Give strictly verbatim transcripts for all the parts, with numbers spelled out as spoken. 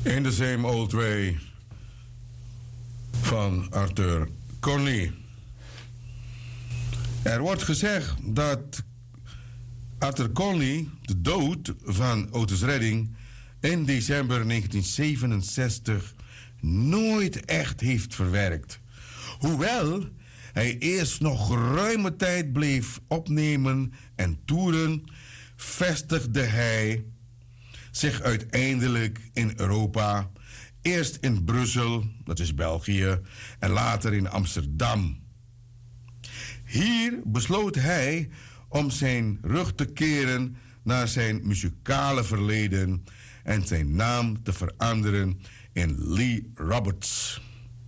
In the Same Old Way van Arthur Conley. Er wordt gezegd dat Arthur Conley de dood van Otis Redding in december negentien zevenenzestig nooit echt heeft verwerkt. Hoewel hij eerst nog ruime tijd bleef opnemen en toeren, vestigde hij zich uiteindelijk in Europa. Eerst in Brussel, dat is België, en later in Amsterdam. Hier besloot hij om zijn rug te keren naar zijn muzikale verleden en zijn naam te veranderen in Lee Roberts.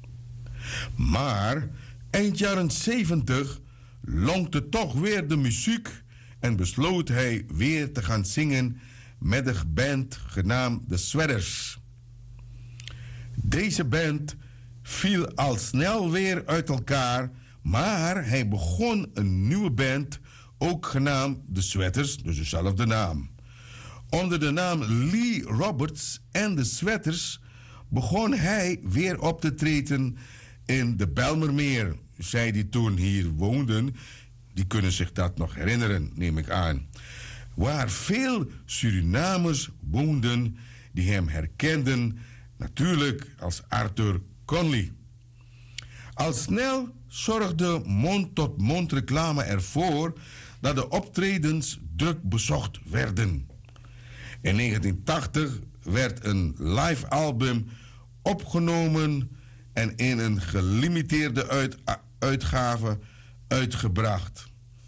Maar eind jaren zeventig lonkte toch weer de muziek en besloot hij weer te gaan zingen met de band genaamd The Sweaters. Deze band viel al snel weer uit elkaar, maar hij begon een nieuwe band, ook genaamd The Sweaters, dus dezelfde naam. Onder de naam Lee Roberts en The Sweaters begon hij weer op te treden in de Bijlmermeer. Zij die toen hier woonden, die kunnen zich dat nog herinneren, neem ik aan. Waar veel Surinamers woonden die hem herkenden, natuurlijk als Arthur Conley. Al snel zorgde mond-tot-mond reclame ervoor dat de optredens druk bezocht werden. In negentien tachtig werd een live album opgenomen en in een gelimiteerde uit, uitgave uitgebracht.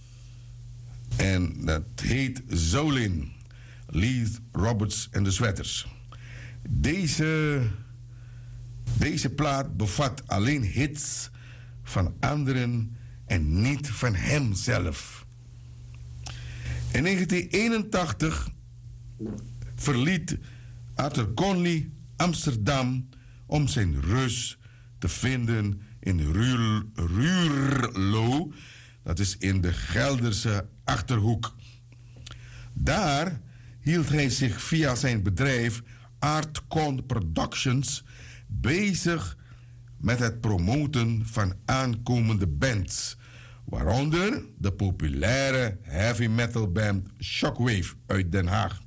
En dat heet Zolin, Lee Roberts en de Sweaters. Deze, deze plaat bevat alleen hits van anderen en niet van hemzelf. In negentien eenentachtig verliet Arthur Conley Amsterdam om zijn rust te vinden in Ruur, Ruurlo. Dat is in de Gelderse Achterhoek. Daar hield hij zich via zijn bedrijf Artcon Productions bezig met het promoten van aankomende bands, waaronder de populaire heavy metal band Shockwave uit Den Haag.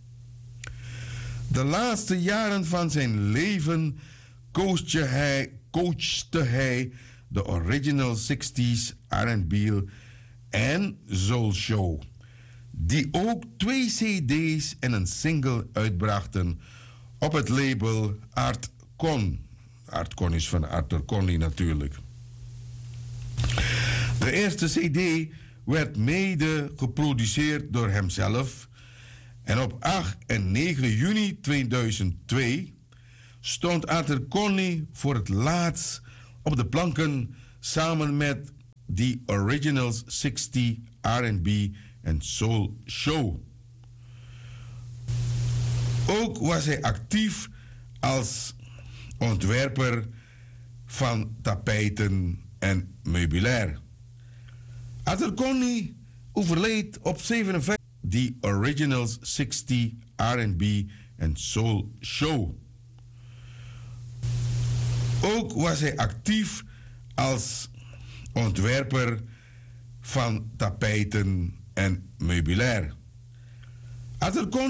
De laatste jaren van zijn leven coachte hij, coachte hij de Original zestig's R en B en Soul Show, die ook twee cd's en een single uitbrachten op het label Artcon. Artcon is van Arthur Conley natuurlijk. De eerste cd werd mede geproduceerd door hemzelf en op acht en negen juni tweeduizend twee stond Arthur Conley voor het laatst op de planken samen met The Originals zestig R en B en Soul Show. Ook was hij actief als ontwerper van tapijten en meubilair. Arthur Conley overleed op zevenenvijftig The Originals zestig R en B en Soul Show. Ook was hij actief als ontwerper van tapijten en meubilair. Arthur Conley